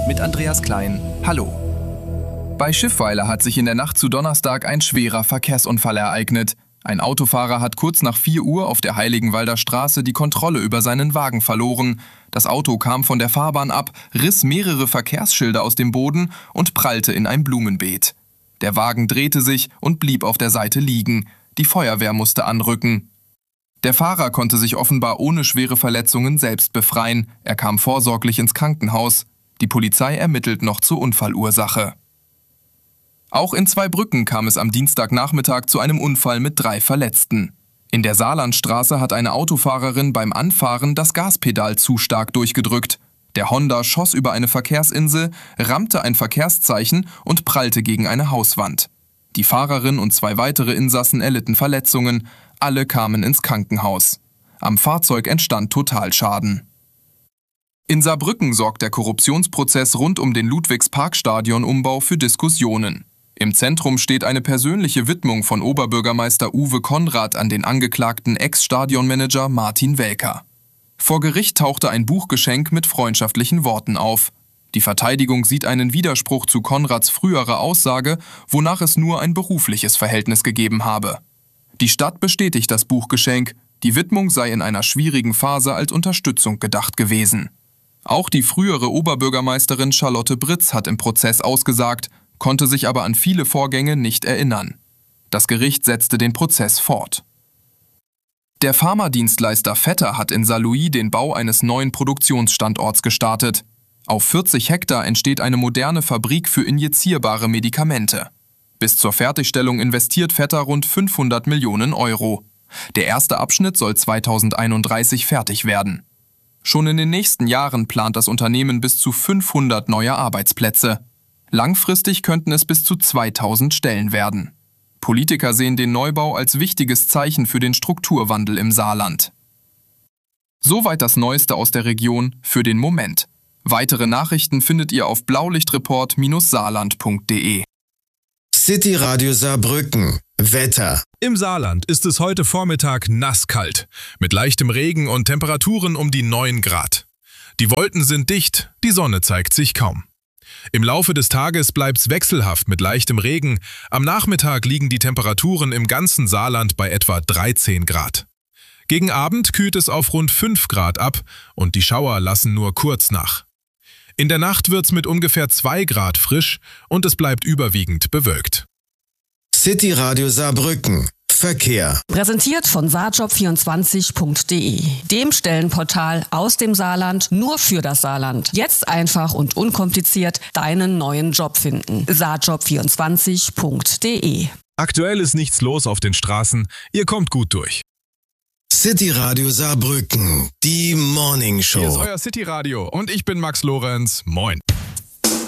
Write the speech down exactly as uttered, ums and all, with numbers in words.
mit Andreas Klein. Hallo. Bei Schiffweiler hat sich in der Nacht zu Donnerstag ein schwerer Verkehrsunfall ereignet. Ein Autofahrer hat kurz nach vier Uhr auf der Heiligenwalder Straße die Kontrolle über seinen Wagen verloren. Das Auto kam von der Fahrbahn ab, riss mehrere Verkehrsschilder aus dem Boden und prallte in ein Blumenbeet. Der Wagen drehte sich und blieb auf der Seite liegen. Die Feuerwehr musste anrücken. Der Fahrer konnte sich offenbar ohne schwere Verletzungen selbst befreien. Er kam vorsorglich ins Krankenhaus. Die Polizei ermittelt noch zur Unfallursache. Auch in Zweibrücken kam es am Dienstagnachmittag zu einem Unfall mit drei Verletzten. In der Saarlandstraße hat eine Autofahrerin beim Anfahren das Gaspedal zu stark durchgedrückt. Der Honda schoss über eine Verkehrsinsel, rammte ein Verkehrszeichen und prallte gegen eine Hauswand. Die Fahrerin und zwei weitere Insassen erlitten Verletzungen. Alle kamen ins Krankenhaus. Am Fahrzeug entstand Totalschaden. In Saarbrücken sorgt der Korruptionsprozess rund um den Ludwigs-Park-Stadion-Umbau für Diskussionen. Im Zentrum steht eine persönliche Widmung von Oberbürgermeister Uwe Konrad an den angeklagten Ex-Stadionmanager Martin Welker. Vor Gericht tauchte ein Buchgeschenk mit freundschaftlichen Worten auf. Die Verteidigung sieht einen Widerspruch zu Konrads früherer Aussage, wonach es nur ein berufliches Verhältnis gegeben habe. Die Stadt bestätigt das Buchgeschenk, die Widmung sei in einer schwierigen Phase als Unterstützung gedacht gewesen. Auch die frühere Oberbürgermeisterin Charlotte Britz hat im Prozess ausgesagt, konnte sich aber an viele Vorgänge nicht erinnern. Das Gericht setzte den Prozess fort. Der Pharmadienstleister Vetter hat in Saarlouis den Bau eines neuen Produktionsstandorts gestartet. Auf vierzig Hektar entsteht eine moderne Fabrik für injizierbare Medikamente. Bis zur Fertigstellung investiert Vetter rund fünfhundert Millionen Euro. Der erste Abschnitt soll zweitausendeinunddreißig fertig werden. Schon in den nächsten Jahren plant das Unternehmen bis zu fünfhundert neue Arbeitsplätze. Langfristig könnten es bis zu zweitausend Stellen werden. Politiker sehen den Neubau als wichtiges Zeichen für den Strukturwandel im Saarland. Soweit das Neueste aus der Region für den Moment. Weitere Nachrichten findet ihr auf blaulichtreport Bindestrich saarland punkt de. City Radio Saarbrücken. Wetter. Im Saarland ist es heute Vormittag nasskalt, mit leichtem Regen und Temperaturen um die neun Grad. Die Wolken sind dicht, die Sonne zeigt sich kaum. Im Laufe des Tages bleibt's wechselhaft mit leichtem Regen. Am Nachmittag liegen die Temperaturen im ganzen Saarland bei etwa dreizehn Grad. Gegen Abend kühlt es auf rund fünf Grad ab und die Schauer lassen nur kurz nach. In der Nacht wird's mit ungefähr zwei Grad frisch und es bleibt überwiegend bewölkt. City Radio Saarbrücken. Verkehr. Präsentiert von saarjob vierundzwanzig punkt de, dem Stellenportal aus dem Saarland nur für das Saarland. Jetzt einfach und unkompliziert deinen neuen Job finden. saarjob vierundzwanzig punkt de. Aktuell ist nichts los auf den Straßen, ihr kommt gut durch. City Radio Saarbrücken, die Morning Show. Hier ist euer City Radio und ich bin Max Lorenz. Moin.